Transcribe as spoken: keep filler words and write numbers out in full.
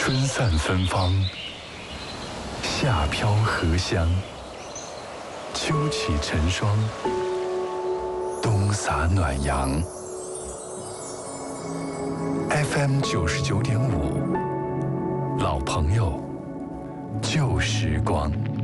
春散芬芳，夏飘荷香，秋起晨霜，冬洒暖阳。F M 九十九点五，老朋友，旧时光。